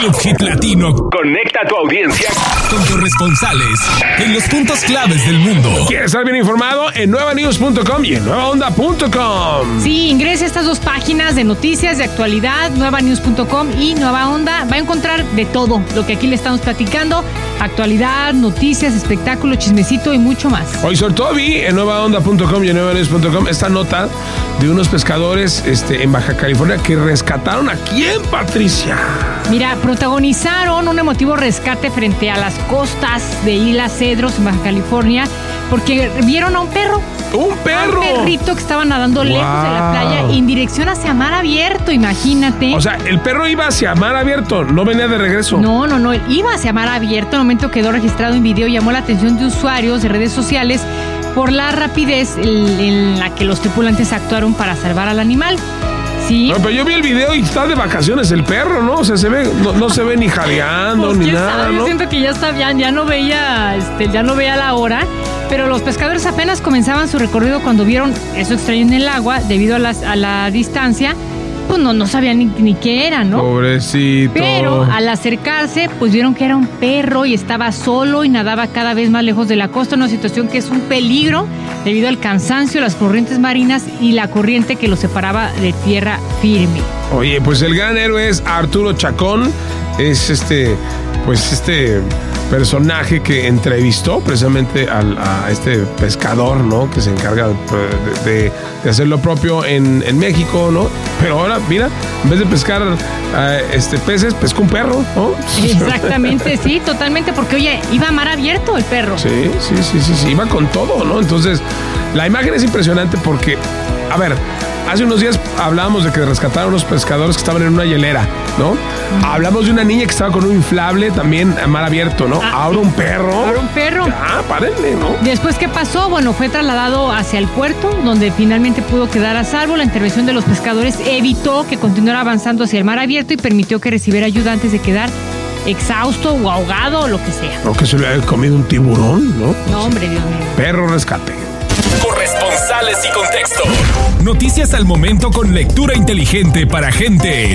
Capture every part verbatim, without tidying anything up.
Club Hit Latino conecta a tu audiencia con corresponsales en los puntos claves del mundo. ¿Quieres estar bien informado? En nueva news punto com y en nueva onda punto com. Sí, ingrese a estas dos páginas de noticias, de actualidad, nueva news punto com y Nueva Onda. Va a encontrar de todo lo que aquí le estamos platicando. Actualidad, noticias, espectáculo, chismecito y mucho más. Hoy sobre todo vi en nueva onda punto com y en nueva news punto com esta nota de unos pescadores este, en Baja California que rescataron a quién, Patricia. Mira, protagonizaron un emotivo rescate frente a las costas de Isla Cedros en Baja California porque vieron a un perro. ¡Un perro! Un perrito que estaba nadando wow. lejos de la playa en dirección hacia mar abierto, imagínate. O sea, el perro iba hacia mar abierto, no venía de regreso. No, no, no, iba hacia mar abierto. En el momento quedó registrado en video y llamó la atención de usuarios de redes sociales por la rapidez en la que los tripulantes actuaron para salvar al animal. Sí. No, pero yo vi el video y está de vacaciones el perro, ¿no? O sea, se ve, no, no se ve ni jadeando pues, ni ¿quién nada, sabe? ¿no? Yo siento que ya está, ya, ya no veía, este, ya no veía la hora. Pero los pescadores apenas comenzaban su recorrido cuando vieron eso extraño en el agua, debido a, las, a la distancia, pues no, no sabían ni, ni qué era, ¿no? Pobrecito. Pero al acercarse, pues vieron que era un perro y estaba solo y nadaba cada vez más lejos de la costa, una situación que es un peligro debido al cansancio, las corrientes marinas y la corriente que lo separaba de tierra firme. Oye, pues el gran héroe es Arturo Chacón, es este, pues este personaje que entrevistó precisamente al, a este pescador, ¿no? Que se encarga de, de, de hacer lo propio en, en México, ¿no? Pero ahora, mira, en vez de pescar uh, este, peces, pesca un perro, ¿no? Exactamente, sí, totalmente, porque oye, iba a mar abierto el perro. Sí, sí, sí, sí, sí, iba con todo, ¿no? Entonces, la imagen es impresionante porque, a ver, hace unos días hablábamos de que rescataron unos pescadores que estaban en una hielera, ¿no? Uh-huh. Hablamos de una niña que estaba con un inflable también a mar abierto, ¿no? Ah, ahora un perro. Ahora un perro. Ah, párenle, ¿no? Después, ¿qué pasó? Bueno, fue trasladado hacia el puerto, donde finalmente pudo quedar a salvo. La intervención de los pescadores evitó que continuara avanzando hacia el mar abierto y permitió que recibiera ayuda antes de quedar exhausto o ahogado o lo que sea. O que se le haya comido un tiburón, ¿no? No, hombre, Dios mío. Perro rescate. Corresponsales y contexto. Noticias al momento con lectura inteligente para gente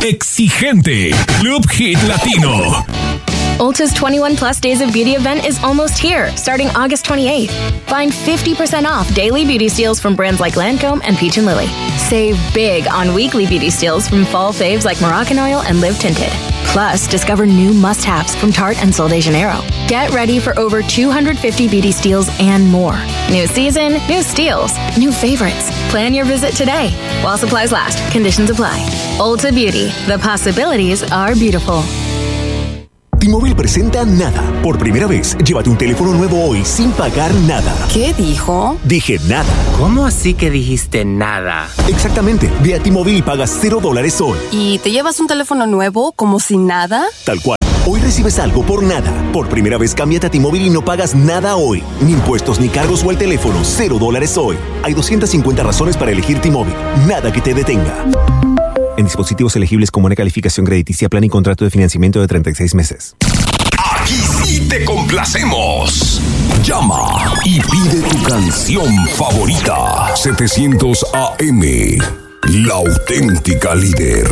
exigente. Club Hit Latino. Ulta's twenty-one plus days of beauty event is almost here, starting August twenty-eighth. Find fifty percent off daily beauty steals from brands like Lancome and Peach and Lily. Save big on weekly beauty steals from fall faves like Moroccan Oil and Live Tinted. Plus, discover new must-haves from Tarte and Sol de Janeiro. Get ready for over two hundred fifty beauty steals and more. New season, new steals, new favorites. Plan your visit today. While supplies last, conditions apply. Ulta Beauty, the possibilities are beautiful. T-Mobile presenta Nada. Por primera vez, llévate un teléfono nuevo hoy sin pagar nada. ¿Qué dijo? Dije nada. ¿Cómo así que dijiste nada? Exactamente. Ve a T-Mobile y pagas cero dólares hoy. ¿Y te llevas un teléfono nuevo como si nada? Tal cual. Hoy recibes algo por nada. Por primera vez, cámbiate a T-Mobile y no pagas nada hoy. Ni impuestos, ni cargos o el teléfono. Cero dólares hoy. Hay doscientas cincuenta razones para elegir T-Mobile. Nada que te detenga. En dispositivos elegibles con buena calificación crediticia, plan y contrato de financiamiento de treinta y seis meses. Aquí sí te complacemos. Llama y pide tu canción favorita. setecientos A M, la auténtica líder.